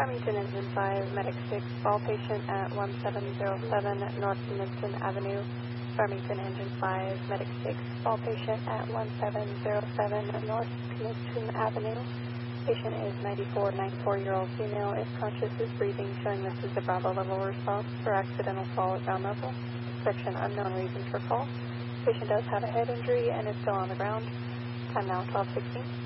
Farmington Engine 5, Medic 6, fall patient at 1707 North Peninsula Avenue. Farmington Engine 5, Medic 6, fall patient at 1707 North Peninsula Avenue. Patient is 94-year-old female. If conscious, is breathing, showing this is the Bravo level response for accidental fall at ground level. Section unknown reason for fall. Patient does have a head injury and is still on the ground. Time now 12:16.